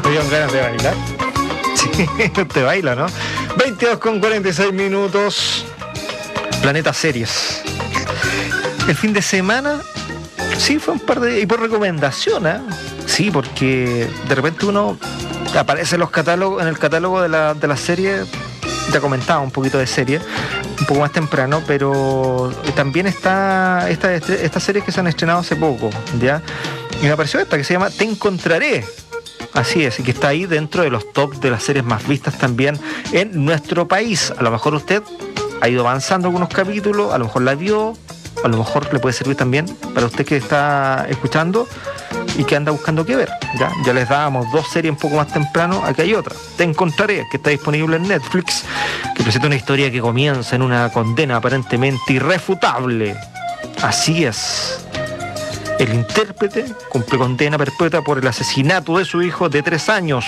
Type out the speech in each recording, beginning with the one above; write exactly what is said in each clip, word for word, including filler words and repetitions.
¿Te dieron ganas de bailar? Sí, te baila, ¿no? veintidós con cuarenta y seis minutos. Planeta Series. El fin de semana, sí, fue un par de... Y por recomendación, ¿eh? Sí, porque de repente uno aparece en los catálogos, en el catálogo de la, de la serie. Ya comentaba un poquito de serie, un poco más temprano, pero también está esta, estas series que se han estrenado hace poco, ¿ya? Y me apareció esta que se llama Te Encontraré. Así es, y que está ahí dentro de los top de las series más vistas también en nuestro país. A lo mejor usted ha ido avanzando algunos capítulos, a lo mejor la vio, a lo mejor le puede servir también para usted que está escuchando y que anda buscando qué ver. Ya, ya les dábamos dos series un poco más temprano, aquí hay otra, Te Encontraré, que está disponible en Netflix, que presenta una historia que comienza en una condena aparentemente irrefutable. Así es. El intérprete cumple condena perpetua por el asesinato de su hijo de tres años.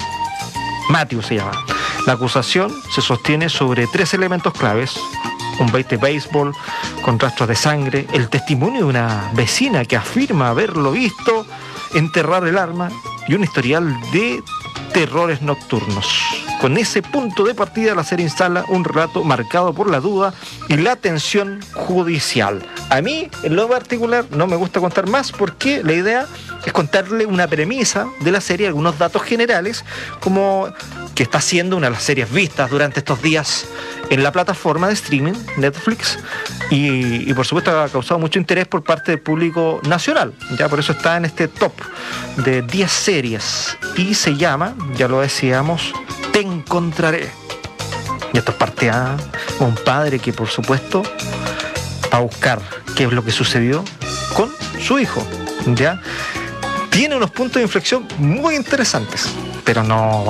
Matthew se llama. La acusación se sostiene sobre tres elementos claves: un bate de béisbol con rastros de sangre, el testimonio de una vecina que afirma haberlo visto enterrar el arma y un historial de terrores nocturnos. Con ese punto de partida, la serie instala un relato marcado por la duda y la tensión judicial. A mí, en lo particular, no me gusta contar más porque la idea es contarle una premisa de la serie, algunos datos generales, como que está siendo una de las series vistas durante estos días en la plataforma de streaming, Netflix, y, y por supuesto ha causado mucho interés por parte del público nacional. Ya por eso está en este top de diez series y se llama, ya lo decíamos, Te Encontraré. Y esto es parte A, un padre que por supuesto va a buscar qué es lo que sucedió con su hijo, ¿ya? Tiene unos puntos de inflexión muy interesantes, pero no